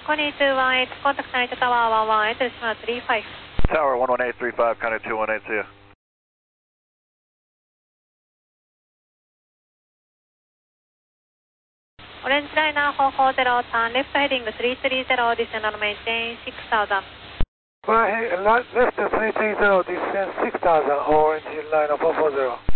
Connie218, contact Narita Tower 118, decimal 35. Tower 11835, Connie 218, see ya. Orange Liner 440, turn left heading 330, descend on maintain 6000. Left 330, descend 6000, Orange Liner 440.